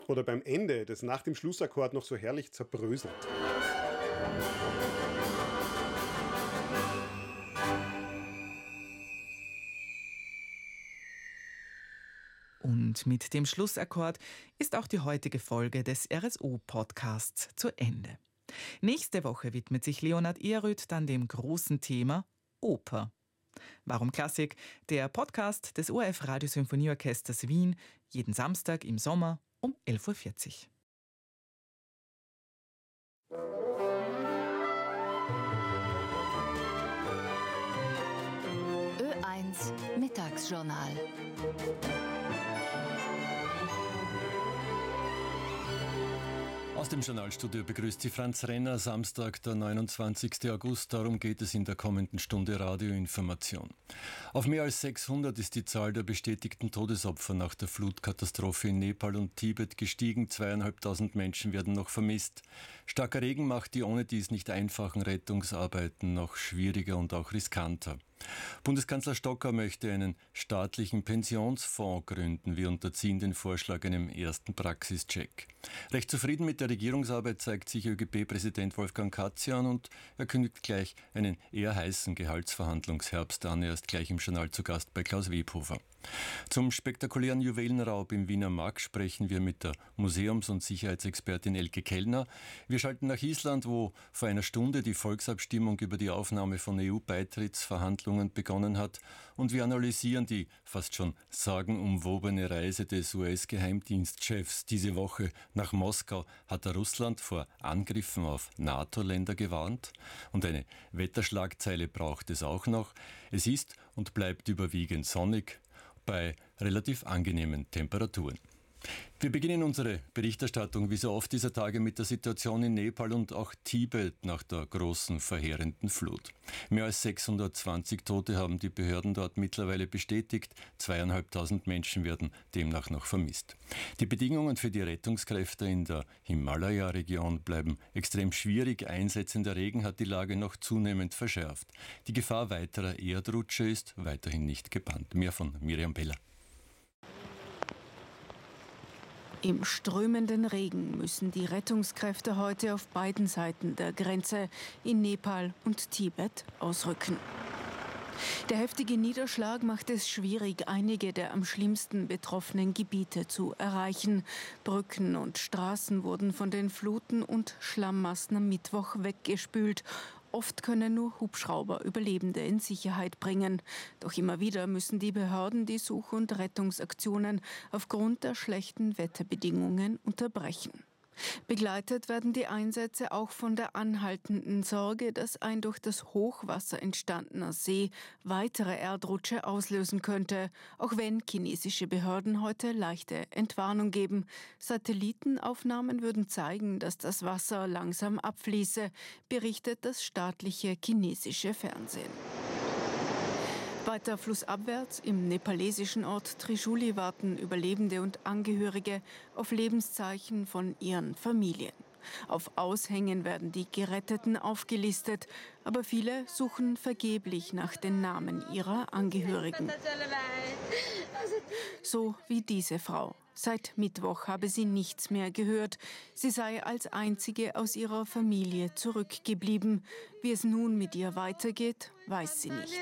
Oder beim Ende, das nach dem Schlussakkord noch so herrlich zerbröselt. Und mit dem Schlussakkord ist auch die heutige Folge des RSO-Podcasts zu Ende. Nächste Woche widmet sich Leonhard Ehrrüth dann dem großen Thema Oper. Warum Klassik? Der Podcast des ORF Radiosymphonieorchesters Wien, jeden Samstag im Sommer um 11.40 Uhr. Ö1 Mittagsjournal. Aus dem Journalstudio begrüßt Sie Franz Renner, Samstag, der 29. August. Darum geht es in der kommenden Stunde Radioinformation. Auf mehr als 600 ist die Zahl der bestätigten Todesopfer nach der Flutkatastrophe in Nepal und Tibet gestiegen. 2.500 Menschen werden noch vermisst. Starker Regen macht die ohne dies nicht einfachen Rettungsarbeiten noch schwieriger und auch riskanter. Bundeskanzler Stocker möchte einen staatlichen Pensionsfonds gründen. Wir unterziehen den Vorschlag einem ersten Praxischeck. Recht zufrieden mit der Regierungsarbeit zeigt sich ÖGB-Präsident Wolfgang Katzian und er kündigt gleich einen eher heißen Gehaltsverhandlungsherbst an. Er ist gleich im Journal zu Gast bei Klaus Webhofer. Zum spektakulären Juwelenraub im Wiener Markt sprechen wir mit der Museums- und Sicherheitsexpertin Elke Kellner. Wir schalten nach Island, wo vor einer Stunde die Volksabstimmung über die Aufnahme von EU-Beitrittsverhandlungen begonnen hat. Und wir analysieren die fast schon sagenumwobene Reise des US-Geheimdienstchefs. Diese Woche nach Moskau hat er Russland vor Angriffen auf NATO-Länder gewarnt. Und eine Wetterschlagzeile braucht es auch noch. Es ist und bleibt überwiegend sonnig bei relativ angenehmen Temperaturen. Wir beginnen unsere Berichterstattung wie so oft dieser Tage mit der Situation in Nepal und auch Tibet nach der großen verheerenden Flut. Mehr als 620 Tote haben die Behörden dort mittlerweile bestätigt. 2.500 Menschen werden demnach noch vermisst. Die Bedingungen für die Rettungskräfte in der Himalaya-Region bleiben extrem schwierig. Einsetzender Regen hat die Lage noch zunehmend verschärft. Die Gefahr weiterer Erdrutsche ist weiterhin nicht gebannt. Mehr von Miriam Beller. Im strömenden Regen müssen die Rettungskräfte heute auf beiden Seiten der Grenze in Nepal und Tibet ausrücken. Der heftige Niederschlag macht es schwierig, einige der am schlimmsten betroffenen Gebiete zu erreichen. Brücken und Straßen wurden von den Fluten und Schlammmassen am Mittwoch weggespült. Oft können nur Hubschrauber Überlebende in Sicherheit bringen. Doch immer wieder müssen die Behörden die Such- und Rettungsaktionen aufgrund der schlechten Wetterbedingungen unterbrechen. Begleitet werden die Einsätze auch von der anhaltenden Sorge, dass ein durch das Hochwasser entstandener See weitere Erdrutsche auslösen könnte, auch wenn chinesische Behörden heute leichte Entwarnung geben. Satellitenaufnahmen würden zeigen, dass das Wasser langsam abfließe, berichtet das staatliche chinesische Fernsehen. Weiter flussabwärts im nepalesischen Ort Trishuli warten Überlebende und Angehörige auf Lebenszeichen von ihren Familien. Auf Aushängen werden die Geretteten aufgelistet, aber viele suchen vergeblich nach den Namen ihrer Angehörigen. So wie diese Frau. Seit Mittwoch habe sie nichts mehr gehört. Sie sei als einzige aus ihrer Familie zurückgeblieben. Wie es nun mit ihr weitergeht, weiß sie nicht.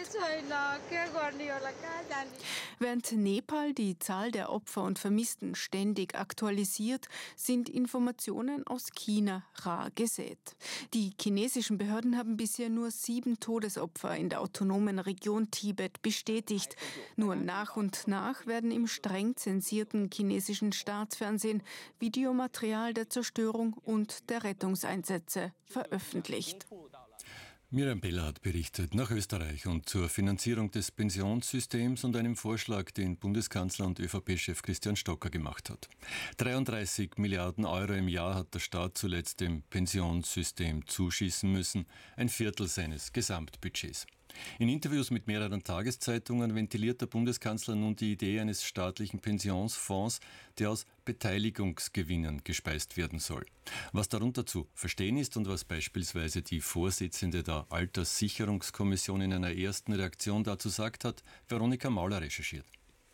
Während Nepal die Zahl der Opfer und Vermissten ständig aktualisiert, sind Informationen aus China rar gesät. Die chinesischen Behörden haben bisher nur 7 Todesopfer in der autonomen Region Tibet bestätigt. Nur nach und nach werden im streng zensierten chinesischen Staatsfernsehen Videomaterial der Zerstörung und der Rettungseinsätze veröffentlicht. Miriam Beller hat berichtet nach Österreich und zur Finanzierung des Pensionssystems und einem Vorschlag, den Bundeskanzler und ÖVP-Chef Christian Stocker gemacht hat. 33 Milliarden Euro im Jahr hat der Staat zuletzt dem Pensionssystem zuschießen müssen, ein Viertel seines Gesamtbudgets. In Interviews mit mehreren Tageszeitungen ventiliert der Bundeskanzler nun die Idee eines staatlichen Pensionsfonds, der aus Beteiligungsgewinnen gespeist werden soll. Was darunter zu verstehen ist und was beispielsweise die Vorsitzende der Alterssicherungskommission in einer ersten Reaktion dazu sagt, hat Veronika Mauler recherchiert.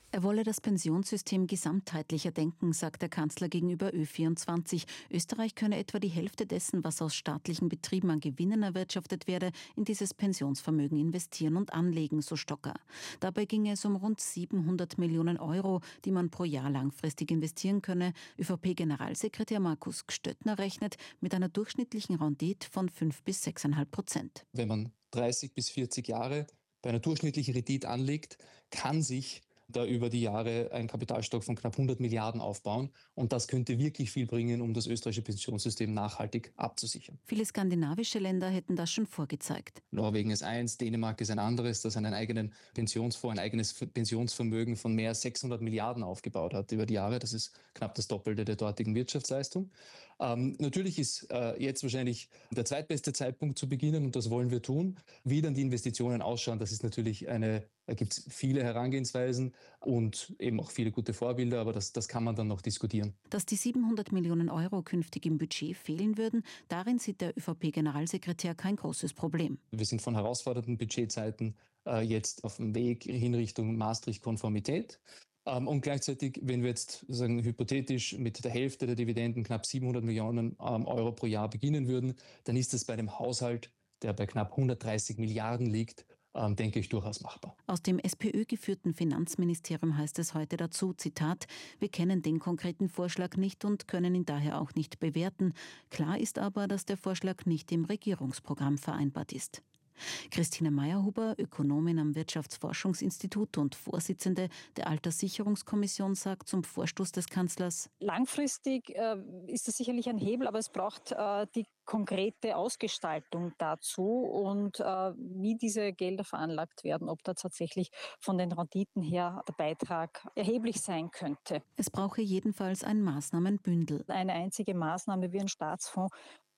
Er wolle das Pensionssystem gesamtheitlicher denken, sagt der Kanzler gegenüber Ö24. Österreich könne etwa die Hälfte dessen, was aus staatlichen Betrieben an Gewinnen erwirtschaftet werde, in dieses Pensionsvermögen investieren und anlegen, so Stocker. Dabei ginge es um rund 700 Millionen Euro, die man pro Jahr langfristig investieren könne. ÖVP-Generalsekretär Markus Gstöttner rechnet mit einer durchschnittlichen Rendite von 5 bis 6,5%. Wenn man 30 bis 40 Jahre bei einer durchschnittlichen Rendite anlegt, kann sich da über die Jahre ein Kapitalstock von knapp 100 Milliarden aufbauen. Und das könnte wirklich viel bringen, um das österreichische Pensionssystem nachhaltig abzusichern. Viele skandinavische Länder hätten das schon vorgezeigt. Norwegen ist eins, Dänemark ist ein anderes, das einen eigenen Pensionsfonds, ein eigenes Pensionsvermögen von mehr als 600 Milliarden aufgebaut hat über die Jahre. Das ist knapp das Doppelte der dortigen Wirtschaftsleistung. Natürlich ist jetzt wahrscheinlich der zweitbeste Zeitpunkt zu beginnen und das wollen wir tun. Wie dann die Investitionen ausschauen, das ist natürlich da gibt es viele Herangehensweisen und eben auch viele gute Vorbilder, aber das kann man dann noch diskutieren. Dass die 700 Millionen Euro künftig im Budget fehlen würden, darin sieht der ÖVP-Generalsekretär kein großes Problem. Wir sind von herausfordernden Budgetzeiten jetzt auf dem Weg in Richtung Maastricht-Konformität. Und gleichzeitig, wenn wir jetzt sagen, hypothetisch mit der Hälfte der Dividenden knapp 700 Millionen Euro pro Jahr beginnen würden, dann ist das bei einem Haushalt, der bei knapp 130 Milliarden liegt, denke ich, durchaus machbar. Aus dem SPÖ-geführten Finanzministerium heißt es heute dazu, Zitat, wir kennen den konkreten Vorschlag nicht und können ihn daher auch nicht bewerten. Klar ist aber, dass der Vorschlag nicht im Regierungsprogramm vereinbart ist. Christine Meyerhuber, Ökonomin am Wirtschaftsforschungsinstitut und Vorsitzende der Alterssicherungskommission, sagt zum Vorstoß des Kanzlers: Langfristig ist das sicherlich ein Hebel, aber es braucht die konkrete Ausgestaltung dazu und wie diese Gelder veranlagt werden, ob da tatsächlich von den Renditen her der Beitrag erheblich sein könnte. Es brauche jedenfalls ein Maßnahmenbündel. Eine einzige Maßnahme wie ein Staatsfonds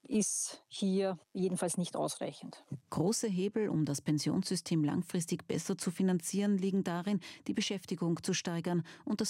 ist hier jedenfalls nicht ausreichend. Große Hebel, um das Pensionssystem langfristig besser zu finanzieren, liegen darin, die Beschäftigung zu steigern und das